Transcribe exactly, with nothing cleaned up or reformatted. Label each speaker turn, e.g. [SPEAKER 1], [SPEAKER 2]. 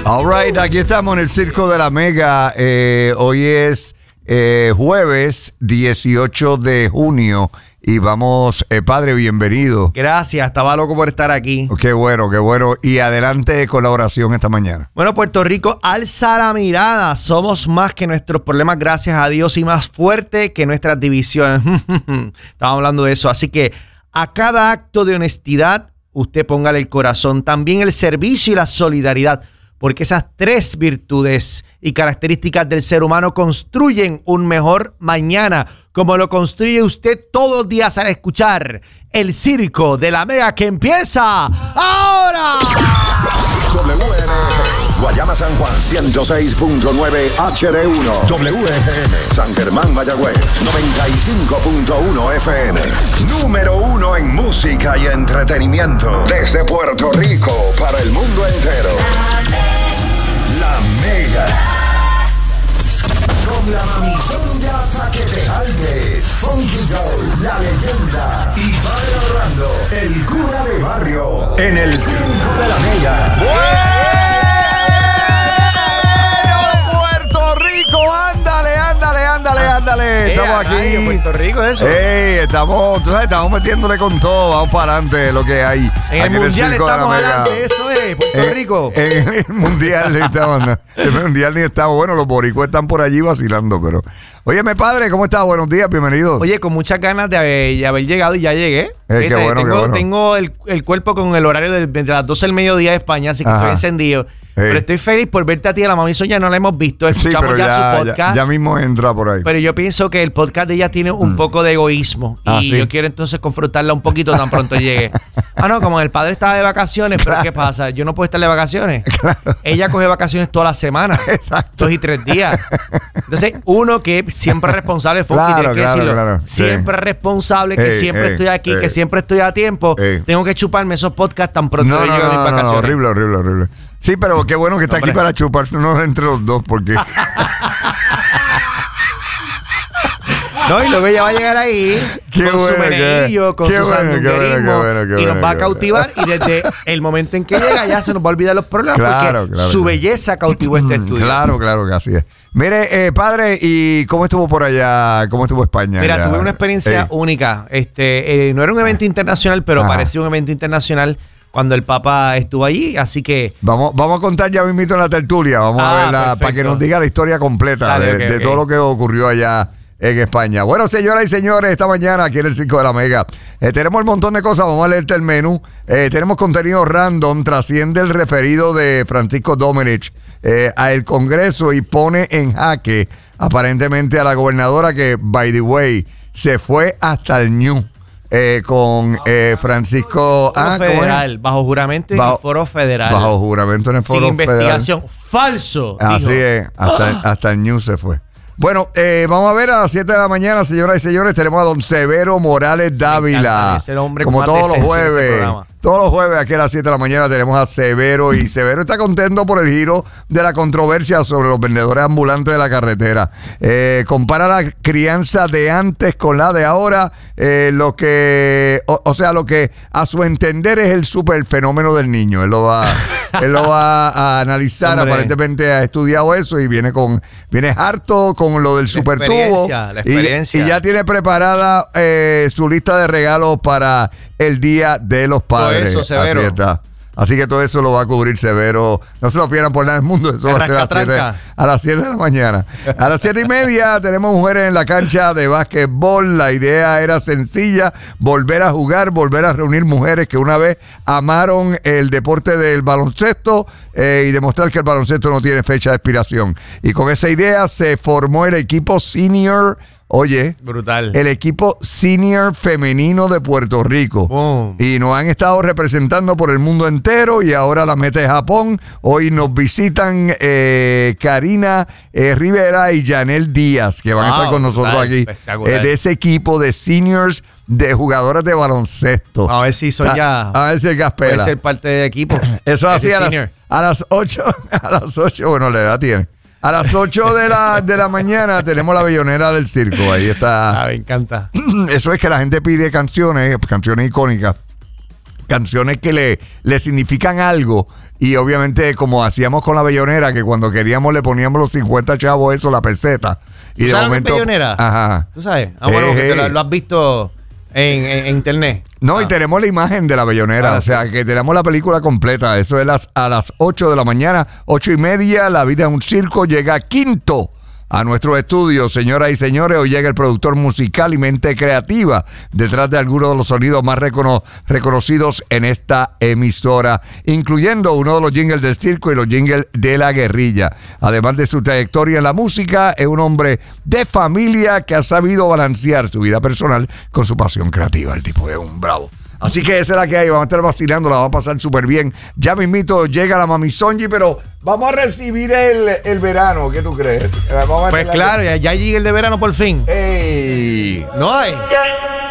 [SPEAKER 1] All right, aquí estamos en el Circo de la Mega. Eh, hoy es eh, jueves dieciocho de junio y vamos, eh, padre, bienvenido.
[SPEAKER 2] Gracias, estaba loco por estar aquí.
[SPEAKER 1] Qué bueno, qué bueno. Y adelante con la oración esta mañana.
[SPEAKER 2] Bueno, Puerto Rico, alza la mirada. Somos más que nuestros problemas, gracias a Dios, y más fuerte que nuestras divisiones. Estamos hablando de eso. Así que a cada acto de honestidad, usted póngale el corazón. También el servicio y la solidaridad. Porque esas tres virtudes y características del ser humano construyen un mejor mañana, como lo construye usted todos los días al escuchar el Circo de la Mega, que empieza ahora.
[SPEAKER 3] W N G, Guayama San Juan, ciento seis punto nueve H D uno. W F M, San Germán Mayagüez, noventa y cinco punto uno F M. Número uno en música y entretenimiento. Desde Puerto Rico para el mundo entero. La Mega. Con la mamizonga pa' que te jaldes. Funky Joe, la leyenda. Y Padre Orlando, el cura de barrio. En el Circo de la Mega.
[SPEAKER 1] ¡Puerto Rico! ¡Ándale, ándale, ándale, ándale! Estamos
[SPEAKER 2] Eh,
[SPEAKER 1] aquí.
[SPEAKER 2] rayo, Puerto Rico, eso.
[SPEAKER 1] Ey, estamos, tú sabes, estamos metiéndole con todo. Vamos para adelante lo que hay.
[SPEAKER 2] En
[SPEAKER 1] aquí
[SPEAKER 2] el mundial
[SPEAKER 1] Circo de la
[SPEAKER 2] estamos
[SPEAKER 1] Mega.
[SPEAKER 2] adelante, eso es, Puerto
[SPEAKER 1] En-
[SPEAKER 2] Rico.
[SPEAKER 1] En el mundial ni estamos, no. En el mundial ni estamos. Bueno, los boricuas están por allí vacilando, pero. Óyeme, padre, ¿cómo estás? Buenos días, bienvenido.
[SPEAKER 2] Oye, con muchas ganas de haber, de haber llegado y ya llegué.
[SPEAKER 1] Eh, qué
[SPEAKER 2] Fíjate,
[SPEAKER 1] bueno,
[SPEAKER 2] tengo,
[SPEAKER 1] qué bueno.
[SPEAKER 2] tengo el, el cuerpo con el horario del- de las doce del mediodía de España, así que
[SPEAKER 1] Ajá.
[SPEAKER 2] estoy encendido. Pero estoy feliz por verte a ti, a la mami Sonia, no la hemos visto.
[SPEAKER 1] Sí,
[SPEAKER 2] Escuchamos
[SPEAKER 1] pero
[SPEAKER 2] ya,
[SPEAKER 1] ya,
[SPEAKER 2] su
[SPEAKER 1] ya,
[SPEAKER 2] podcast.
[SPEAKER 1] ya mismo entra por ahí.
[SPEAKER 2] Pero yo pienso que el podcast de ella tiene un poco de egoísmo.
[SPEAKER 1] Ah,
[SPEAKER 2] y
[SPEAKER 1] ¿sí?
[SPEAKER 2] yo quiero entonces confrontarla un poquito tan pronto llegue. Ah, no, como el padre estaba de vacaciones, pero ¿qué pasa? Yo no puedo estar de vacaciones. Ella coge vacaciones toda la semana.
[SPEAKER 1] Exacto.
[SPEAKER 2] Dos y tres días. Entonces, uno que siempre es responsable, Funky,
[SPEAKER 1] Claro,
[SPEAKER 2] tienes que
[SPEAKER 1] claro,
[SPEAKER 2] decirlo.
[SPEAKER 1] claro.
[SPEAKER 2] Siempre
[SPEAKER 1] Sí.
[SPEAKER 2] es responsable, que
[SPEAKER 1] Ey,
[SPEAKER 2] siempre
[SPEAKER 1] ey,
[SPEAKER 2] estoy aquí,
[SPEAKER 1] ey.
[SPEAKER 2] que siempre estoy a tiempo.
[SPEAKER 1] Ey.
[SPEAKER 2] Tengo que chuparme esos podcasts tan pronto
[SPEAKER 1] No,
[SPEAKER 2] yo
[SPEAKER 1] no,
[SPEAKER 2] llego de mis
[SPEAKER 1] no, no, no,
[SPEAKER 2] vacaciones.
[SPEAKER 1] horrible, horrible, horrible. Sí, pero qué bueno que está
[SPEAKER 2] Hombre.
[SPEAKER 1] aquí para chuparnos entre los dos, porque
[SPEAKER 2] No, y luego ella va a llegar ahí
[SPEAKER 1] Qué
[SPEAKER 2] con
[SPEAKER 1] bueno,
[SPEAKER 2] su meneillo,
[SPEAKER 1] qué-
[SPEAKER 2] con
[SPEAKER 1] qué
[SPEAKER 2] su
[SPEAKER 1] bueno, qué bueno,
[SPEAKER 2] sandunguerismo,
[SPEAKER 1] qué bueno, qué
[SPEAKER 2] y
[SPEAKER 1] bueno,
[SPEAKER 2] nos va a
[SPEAKER 1] qué
[SPEAKER 2] cautivar, y desde el momento en que llega ya se nos va a olvidar los problemas,
[SPEAKER 1] Claro,
[SPEAKER 2] porque
[SPEAKER 1] claro,
[SPEAKER 2] su
[SPEAKER 1] claro.
[SPEAKER 2] belleza cautivó este estudio.
[SPEAKER 1] claro, claro que así es. Mire, eh, padre, ¿y cómo estuvo por allá? ¿Cómo estuvo España?
[SPEAKER 2] Mira,
[SPEAKER 1] allá?
[SPEAKER 2] tuve una experiencia
[SPEAKER 1] Ey.
[SPEAKER 2] única. Este, eh, no era un evento internacional, pero
[SPEAKER 1] Ajá.
[SPEAKER 2] parecía un evento internacional cuando el Papa estuvo allí, así que
[SPEAKER 1] Vamos, vamos a contar ya mismito en la tertulia. Vamos
[SPEAKER 2] Ah,
[SPEAKER 1] a verla
[SPEAKER 2] perfecto.
[SPEAKER 1] para que nos diga la historia completa
[SPEAKER 2] Dale,
[SPEAKER 1] de,
[SPEAKER 2] ok,
[SPEAKER 1] de
[SPEAKER 2] ok.
[SPEAKER 1] todo lo que ocurrió allá en España. Bueno, señoras y señores, esta mañana aquí en el Circo de la Mega eh, tenemos un montón de cosas. Vamos a leerte el menú. Eh, tenemos contenido random. Trasciende el referido de Francisco Domenech eh, al Congreso y pone en jaque aparentemente a la gobernadora que, by the way, se fue hasta el Ñu. Eh, con eh, Francisco
[SPEAKER 2] foro
[SPEAKER 1] ah, ¿cómo es?
[SPEAKER 2] federal, bajo juramento y
[SPEAKER 1] Bajo-
[SPEAKER 2] foro federal.
[SPEAKER 1] Bajo juramento en el
[SPEAKER 2] sin
[SPEAKER 1] foro
[SPEAKER 2] investigación. Falso.
[SPEAKER 1] Así
[SPEAKER 2] dijo.
[SPEAKER 1] es, hasta, hasta el News se fue. Bueno, eh, vamos a ver a las siete de la mañana, señoras y señores, tenemos a don Severo Morales Dávila.
[SPEAKER 2] encanta, es el hombre
[SPEAKER 1] Como
[SPEAKER 2] con más
[SPEAKER 1] todos los
[SPEAKER 2] decencia en este
[SPEAKER 1] jueves.
[SPEAKER 2] programa.
[SPEAKER 1] Todos los jueves aquí a las siete de la mañana tenemos a Severo y Severo está contento por el giro de la controversia sobre los vendedores ambulantes de la carretera. Eh, compara la crianza de antes con la de ahora, eh, lo que, o, o sea, lo que a su entender es el super fenómeno del niño. Él lo va, él lo va a analizar,
[SPEAKER 2] Hombre.
[SPEAKER 1] aparentemente ha estudiado eso y viene con, viene harto con lo del super tubo.
[SPEAKER 2] experiencia, la
[SPEAKER 1] Y,
[SPEAKER 2] experiencia.
[SPEAKER 1] y ya tiene preparada eh, su lista de regalos para el Día de los Padres.
[SPEAKER 2] eso, Severo.
[SPEAKER 1] Así está. Así que todo eso lo va a cubrir Severo. No se lo pierdan por nada del mundo. Eso va a ser a las siete,
[SPEAKER 2] Rascatranca.
[SPEAKER 1] a las siete de la mañana. A las siete y media tenemos mujeres en la cancha de básquetbol. La idea era sencilla: volver a jugar, volver a reunir mujeres que una vez amaron el deporte del baloncesto eh, y demostrar que el baloncesto no tiene fecha de expiración. Y con esa idea se formó el equipo senior. Oye,
[SPEAKER 2] Brutal.
[SPEAKER 1] el equipo senior femenino de Puerto Rico.
[SPEAKER 2] Boom.
[SPEAKER 1] Y nos han estado representando por el mundo entero y ahora la meta es Japón. Hoy nos visitan eh, Karina eh, Rivera y Yanel Díaz, que van a
[SPEAKER 2] Wow,
[SPEAKER 1] estar con nosotros
[SPEAKER 2] brutal,
[SPEAKER 1] aquí,
[SPEAKER 2] espectacular.
[SPEAKER 1] eh, de ese equipo de seniors de jugadoras de baloncesto.
[SPEAKER 2] A ver si son
[SPEAKER 1] A-
[SPEAKER 2] ya.
[SPEAKER 1] A ver si el gas
[SPEAKER 2] Puede
[SPEAKER 1] pela.
[SPEAKER 2] ser parte del equipo.
[SPEAKER 1] Eso así
[SPEAKER 2] Ese
[SPEAKER 1] a las,
[SPEAKER 2] senior.
[SPEAKER 1] a las ocho, a las ocho, bueno, la edad tiene. A las ocho de la, de la mañana tenemos la bellonera del circo. Ahí está.
[SPEAKER 2] Ah, me encanta.
[SPEAKER 1] Eso es que la gente pide canciones, canciones icónicas. canciones que le, le significan algo. Y obviamente, como hacíamos con la Bellonera, que cuando queríamos le poníamos los cincuenta chavos, eso, la peseta. Y de
[SPEAKER 2] ¿sabes
[SPEAKER 1] momento.
[SPEAKER 2] Bellonera?
[SPEAKER 1] Ajá.
[SPEAKER 2] ¿Tú sabes? Ah, bueno,
[SPEAKER 1] Eh,
[SPEAKER 2] porque
[SPEAKER 1] eh.
[SPEAKER 2] lo, lo has visto en, en- en internet.
[SPEAKER 1] No,
[SPEAKER 2] Ah.
[SPEAKER 1] y tenemos la imagen de la Bellonera,
[SPEAKER 2] Ah,
[SPEAKER 1] o sea, que tenemos la película completa. Eso es las, a las ocho de la mañana, ocho y media, La vida es un circo, llega quinto a nuestro estudio. Señoras y señores, hoy llega el productor musical y mente creativa detrás de algunos de los sonidos más recono- reconocidos en esta emisora, incluyendo uno de los jingles del circo y los jingles de la guerrilla. Además de su trayectoria en la música, es un hombre de familia que ha sabido balancear su vida personal con su pasión creativa. El tipo es un bravo. Así que esa es la que hay, vamos a estar vacilando, la vamos a pasar súper bien. Ya mismito llega la Mami Sonji, pero vamos a recibir el, el verano, ¿qué tú crees? Vamos a
[SPEAKER 2] Pues
[SPEAKER 1] meterla-
[SPEAKER 2] claro, ya, ya llega el de verano por fin.
[SPEAKER 1] ¡Ey!
[SPEAKER 2] No hay.
[SPEAKER 4] Ya